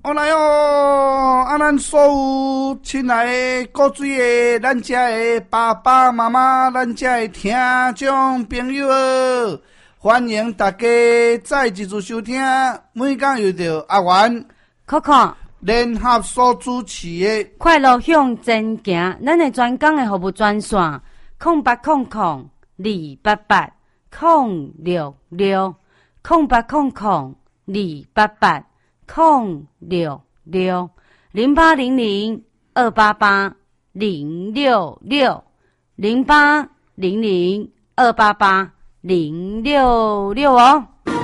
我来哦！咱所有亲爱的古水的，咱遮的爸爸妈妈，咱遮的听众朋友，欢迎大家再一次收听。每天又到阿元、 Coco 联合所主持的快乐向前行，咱的专讲的服务专线0800-288-0800-288-066哦。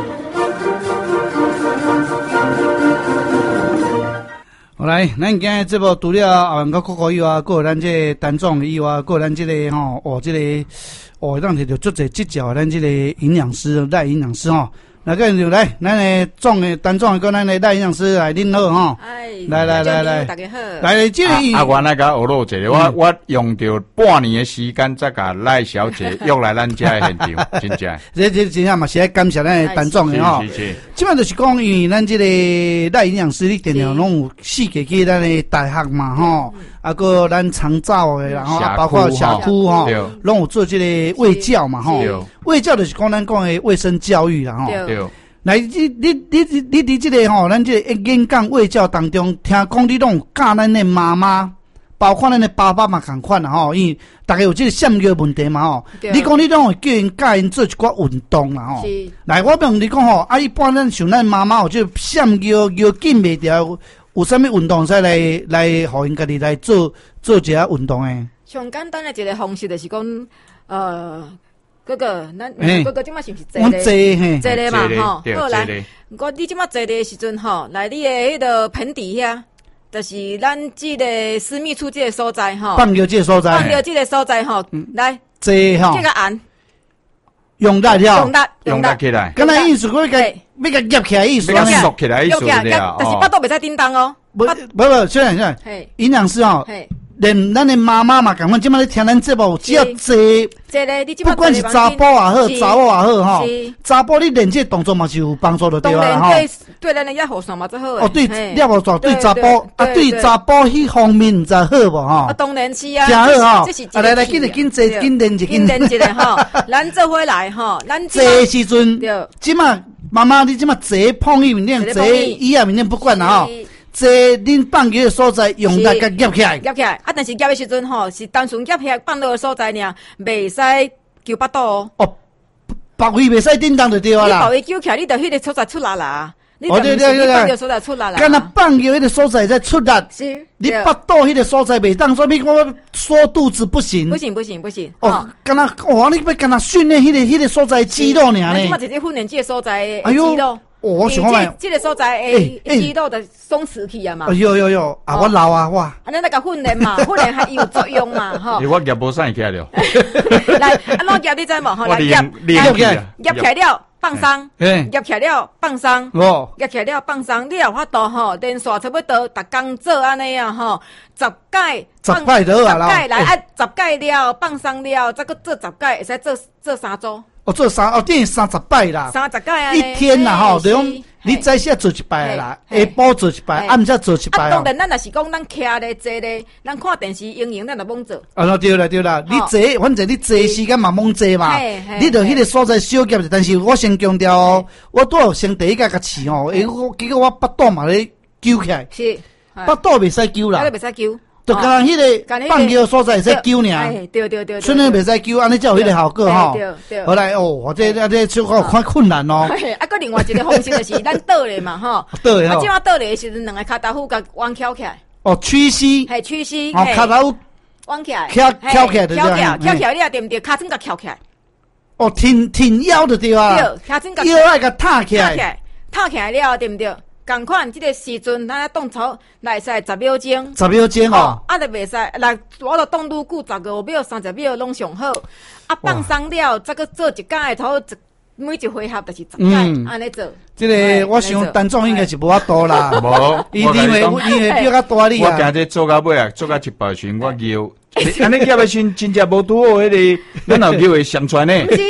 好来，咱今日节目除了阿元甲Coco以外，还有咱这单总以外，还有咱这个这个当摕到足侪指教咱这个营养师赖营养师来个就来，咱的总的单总跟咱的赖营养师来恁好来， 大家好。 来，这个原来甲学路一个，我用着半年的时间，才甲赖小姐约来咱家的现场，真正。 这真正嘛是要感谢咱的单总的是。 即摆就是讲，因为咱这个赖营养师，你定定拢有四个去咱的大学嘛个咱长照的，然后包括社区拢有做这个卫教嘛卫教就是讲咱讲的卫生教育啦对。 来，你伫这个咱这个演讲卫教当中，听讲你拢有教咱的妈妈，包括咱的爸爸嘛同款啦因为大家有这个腺药问题嘛你讲你拢会叫因教因做一寡运动啦来，我问你讲一般咱像咱妈妈有这腺药禁袂掉，有啥物运动使来互因家己来做一下运动诶？ 上简单的一个方式就是讲，哥哥，咱哥哥即马是不是坐咧嘛好来，你即马坐咧时阵来你的迄个盆底遐，就是咱这个私密处这个所在放尿这个所在， 来坐这个按， 用力起来， 敢若意思我要夹起来意思， 要缩起来意思但是巴肚袂使叮当哦。 不，虽然营养师连咱的妈妈嘛，共款，即摆咧听咱节目，只要坐咧，你不管是查甫也好，查某也好查甫你练这动作嘛是有帮助的对啦对咱的压护线嘛最好对压护线对查甫对查甫迄方面唔知好无当然是啊， 真好这是来紧坐紧练一个咱做伙来咱坐时阵，即摆妈妈你即摆坐碰椅面顶，坐椅啊面顶不管啦坐恁放尿的所在，用力甲夹起来， 但是夹的时阵是单纯夹起来放落的所在尔，袂使揪巴肚别位袂使叮当就对啦。 你别位揪起来，你就迄个所在出力啦。对，放尿所在出力啦。 敢若放尿迄个所在在出力， 是。 你巴肚迄个所在袂当，所以我缩肚子不行。 不行。 敢若你要敢若训练迄个所在肌肉尔呢？ 你嘛直接训练这个所在的肌肉。 我想讲， 这个所在诶，肌肉的松弛起啊嘛。 有我老啊，我。 安尼那个训练嘛，训练还有作用嘛， 我夹无啥起来了。 来，安怎夹你知无？ 来夹起来了，放松。夹起来了，放松。夹起来了，放松。你有法度连续差不多逐工做安尼啊10届得啊啦。 10届来10届了，放松了，再搁做10届，会使做3组。 等于30摆啦 ，30届啊， 一天啦就讲你早些做一摆啦，下晡做一摆，暗时做一摆。 当然，咱若是讲咱徛咧坐咧，咱看电视用用，咱就猛做。 对啦，你坐，反正你坐时间嘛猛坐嘛，你着迄个所在小夹者。但是我先强调我拄好先第一甲试结果我巴肚嘛咧揪起来， 是巴肚袂使揪啦， 袂使揪。 就干迄个放尿所在会使揪尔， 对， 虽然袂使揪，安尼才有迄个效果对。 后来这小可看困难搁另外一个方式就是咱倒咧嘛倒咧即马倒咧时阵，两个骹头虎甲弯翘起来。 屈膝， 屈膝， 骹头弯起来， 翘起来， 翘起来，你也对唔对？骹踮甲翘起来。 挺腰就对啊， 脚踮甲腰爱甲踏起来， 踏起来了对唔对？同款，这个时阵，咱动操来使10秒钟 ，10秒钟就袂使来，我就动愈久15秒、30秒拢上好。放松了，再个做一届的头，每一回合就是10届，安尼做。 这个我想单总应该是无法度啦， 无， 因为比较大力啊。我今日做到尾啊，做到一半时，我叫，安尼叫要真正无拄好迄个，咱后叫会上传呢。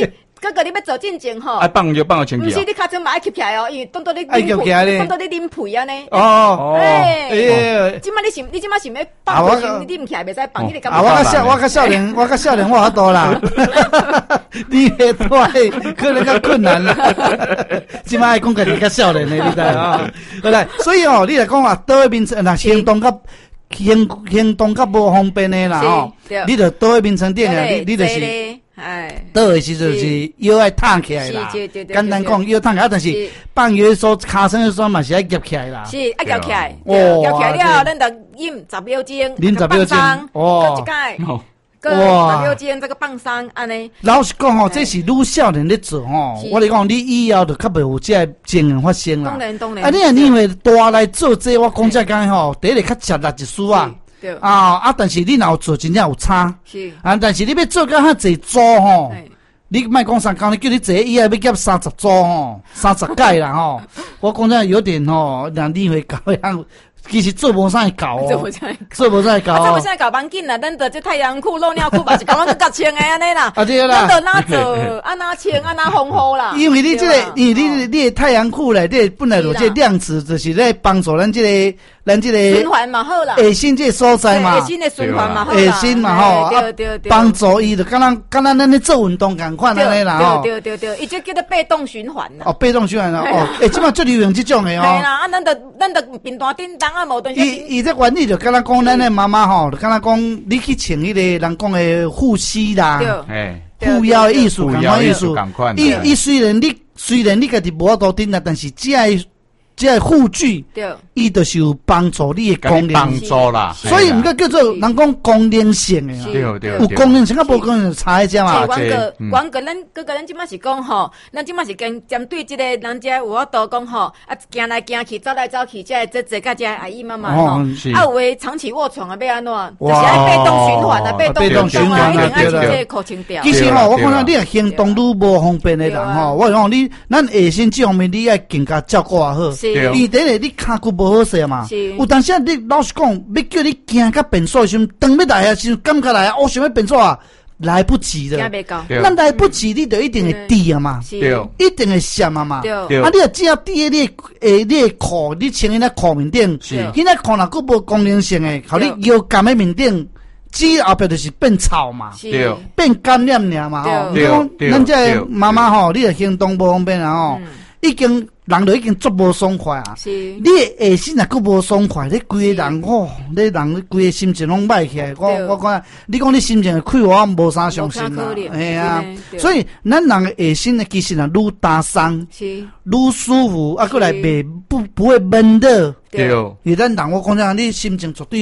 哥哥你要走进前吼， 放就放到清气。 不是你脚chân嘛爱吸起来哦，因为当作你啉屁， 当作你啉屁啊呢。 哦， 即摆你即摆想要放就啉起来，袂使放，你我较少年，我好多啦。你迄代可能较困难啦。即摆讲家己较少年的，你知啊？好来，所以哦，你来讲啊，倒位面那行动较无方便的啦吼，你着倒位面床顶啊，你就是。倒的时就是腰爱躺起来啦，简单讲腰躺起来，但是放药所骹酸的酸嘛是爱夹起来啦， 是爱夹起来，夹起来了，咱着饮10秒钟， 饮10秒钟， 哦，一盖，个10秒钟这个放松安尼。 老实讲吼，这是愈少年咧做吼，我嚟讲你以后就较袂有这情形发生啦。 当然。 啊，你会大来做这，我讲这讲吼，第一个较吃力一丝啊。但是你若有做真正有差，是但是你要做到遐济组吼，你莫讲3工，你叫你坐以后要夹30组吼，30届啦吼，我讲真有点吼，让你会搞样。其实做无啥会搞哦，做无啥会搞哦， 做无啥会搞蛮紧啦，咱着这太阳裤、漏尿裤嘛是搞咱较穿诶安尼啦， 对啦， 咱着哪做安哪穿安哪烘好啦。 因为你这个，因为你太阳裤内底本来有这量子，就是咧帮助咱这个循环嘛好啦， 下身这个所在嘛， 下身的循环嘛好啦， 下身嘛吼，对，帮助伊就敢若咱咧做运动共款安尼啦吼， 对，伊这叫做被动循环啦。 哦，被动循环哦，即马最流行这种的哦。 系啦，咱着平单叮当啊，无顿。 伊这原理就敢若讲咱的妈妈吼，就敢若讲你去穿迄个人讲的护膝啦，护腰的艺术，共款艺术。伊虽然你家己无法度顶啦，但是这护具，伊就是有帮助你的功能， 帮助啦。 所以毋过叫做人讲功能性的啊， 对， 有功能性甲无功能差一只嘛。 原个咱即马是讲吼，咱即马是跟针对即个人家有法度讲吼，行来行去，走来走去，这甲这阿姨妈妈吼，有诶长期卧床啊，要安怎？就是爱被动循环啊，被动循环，一定爱去这口清掉。 其实吼，我讲你若行动愈无方便的人吼，我讲你咱下身这方面你爱更加照顾也好。伊第一，你骹骨无好势嘛，有当时你老实讲，要叫你行到便所时，当要来啊时，感觉来啊，我想要便所啊，来不及的。咱来不及，你就一定会低啊嘛，一定会闪啊嘛。啊，你若只要低你的裤，你穿迄个裤面顶，迄个裤若佫无功能性的，互你腰夹喺面顶，只后壁就是变草嘛，变感染尔嘛吼。你讲咱这妈妈吼，你若行动无方便啊吼，已经。人就已经足无爽快啊！你下身也佫无爽快，你规个人哦，你人规个心情拢歹起来。我讲，你讲你心情会快活，无啥伤心啦，嘿啊！所以咱人的下身的其实啊，愈打松，愈舒服，啊，过来不会闷热。对，而咱人我讲你心情绝对。